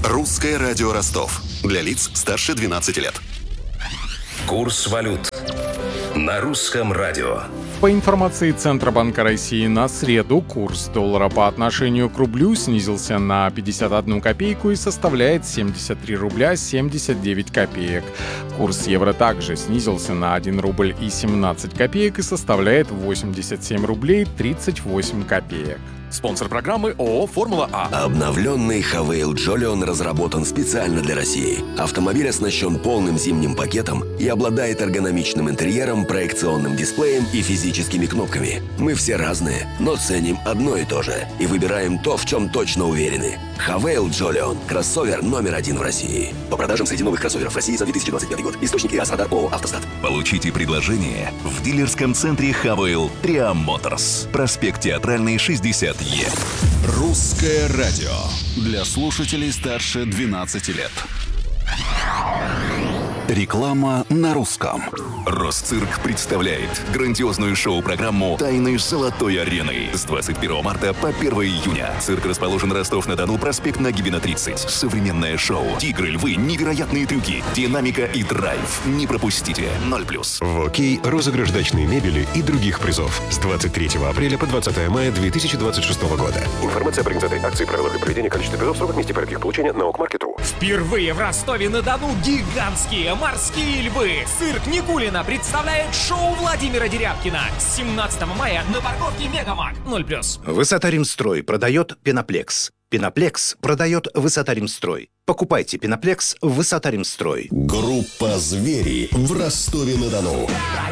Русское радио Ростов. Для лиц старше 12 лет. Курс валют на русском радио. По информации Центробанка России, на среду курс доллара по отношению к рублю снизился на 51 копейку и составляет 73 рубля 79 копеек. Курс евро также снизился на 1 рубль и 17 копеек и составляет 87 рублей 38 копеек. Спонсор программы ООО «Формула А». Обновленный Хавейл Джолион разработан специально для России. Автомобиль оснащен полным зимним пакетом и обладает эргономичным интерьером, проекционным дисплеем и физическими кнопками. Мы все разные, но ценим одно и то же. И выбираем то, в чем точно уверены. Хавейл Джолион – кроссовер номер 1 в России. По продажам среди новых кроссоверов в России за 2025 год. Источники АС-Радар ООО «Автостат». Получите предложение в дилерском центре Хавейл Триам Моторс. Проспект Театральный, 60Е. Русское радио. Для слушателей старше 12 лет. Реклама на русском. Росцирк представляет грандиозную шоу-программу «Тайны Золотой арены» с 21 марта по 1 июня. Цирк расположен Ростов-на-Дону, проспект Нагибина, 30. Современное шоу, тигры, львы, невероятные трюки, динамика и драйв. Не пропустите. 0+. В ОК розыгрыш дачной мебели и других призов с 23 апреля по 20 мая 2026 года. Информация о организации акции, правилах и проведении, количестве призов, сроках, месте порядке их получения на ОК-маркет.ру. Впервые в Ростове-на-Дону гигантские морские львы. Цирк Никулина представляет шоу Владимира Дерябкина с 17 мая на парковке Мегамаг. 0+. Высота-Римстрой продает Пеноплекс. Пеноплекс продает Высота-Римстрой. Покупайте Пеноплекс в Высота-Римстрой. Группа «Звери» в Ростове-на-Дону.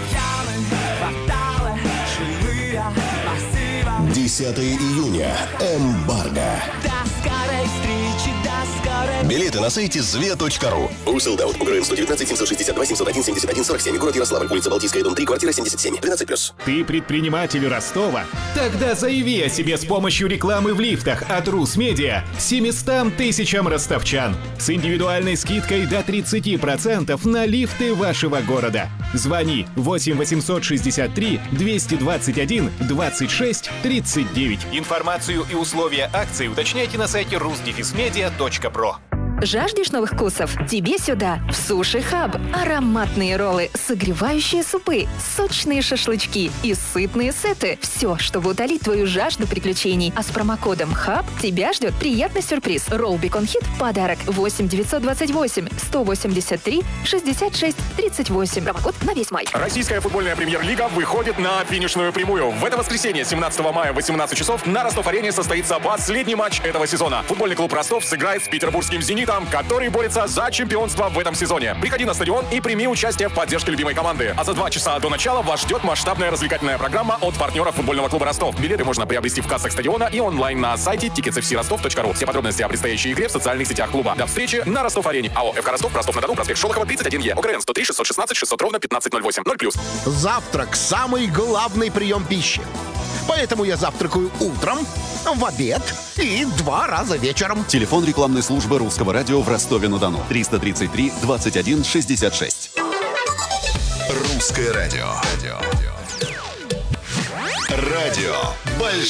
10 июня. Эмбарго. Билеты на сайте zve.ru. Урсилдаут. УГРН 119 762 701 71 47. Город Ярославль. Улица Балтийская, дом 3, квартира 77. 13+. Ты предприниматель Ростова? Тогда заяви о себе с помощью рекламы в лифтах от Русмедиа 700 тысячам ростовчан с индивидуальной скидкой до 30% на лифты вашего города. Звони 8 863 221 26 39. Информацию и условия акции уточняйте на сайте rusdefismedia.pro. Жаждешь новых вкусов? Тебе сюда, в Суши Хаб. Ароматные роллы, согревающие супы, сочные шашлычки и сытные сеты. Все, чтобы утолить твою жажду приключений. А с промокодом ХАБ тебя ждет приятный сюрприз. Ролл Бекон Хит в подарок. 8 928 183 66 38. Промокод на весь май. Российская футбольная премьер-лига выходит на финишную прямую. В это воскресенье, 17 мая в 18 часов, на Ростов-арене состоится последний матч этого сезона. Футбольный клуб Ростов сыграет с питербургским «Зенитом», который борется за чемпионство в этом сезоне. Приходи на стадион и прими участие в поддержке любимой команды. А за 2 часа до начала вас ждет масштабная развлекательная программа от партнеров футбольного клуба Ростов. Билеты можно приобрести в кассах стадиона и онлайн на сайте ticketsfcrostov.ru. Все подробности о предстоящей игре в социальных сетях клуба. До встречи на Ростов-арене. АО ФК Ростов, Ростов-на-Дону, проспект Шолохова, 31Е. ОГРН 103 616 600 ровно 1508. 0+. Завтрак – самый главный прием пищи. Поэтому я завтракаю утром, в обед и 2 раза вечером. Телефон рекламной службы Русского радио в Ростове-на-Дону. 333 21 66. Русское радио. Радио большой.